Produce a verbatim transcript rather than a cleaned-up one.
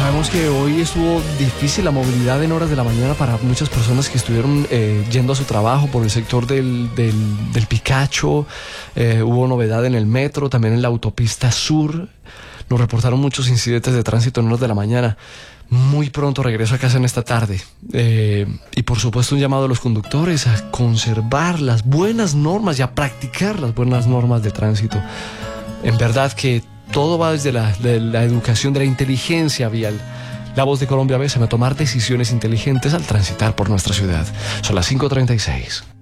sabemos que hoy estuvo difícil la movilidad en horas de la mañana para muchas personas que estuvieron eh, yendo a su trabajo por el sector del, del, del Picacho. Eh, hubo novedad en el metro, también en la autopista sur. Nos reportaron muchos incidentes de tránsito en horas de la mañana. Muy pronto regreso a casa en esta tarde. Eh, y por supuesto un llamado a los conductores a conservar las buenas normas y a practicar las buenas normas de tránsito. En verdad que todo va desde la, de la educación, de la inteligencia vial. La Voz de Colombia besa a tomar decisiones inteligentes al transitar por nuestra ciudad. Son las cinco treinta y seis.